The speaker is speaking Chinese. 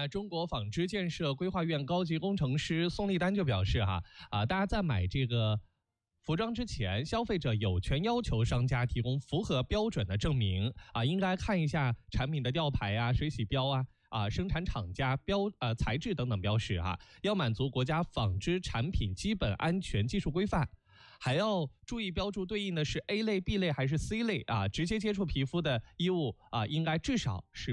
那中国纺织建设规划院高级工程师宋立丹就表示大家在买这个服装之前，消费者有权要求商家提供符合标准的证明应该看一下产品的吊牌水洗标生产厂家材质等等标识要满足国家纺织产品基本安全技术规范。还要注意标注对应的是 A 类、B 类还是 C 类直接接触皮肤的衣物应该至少是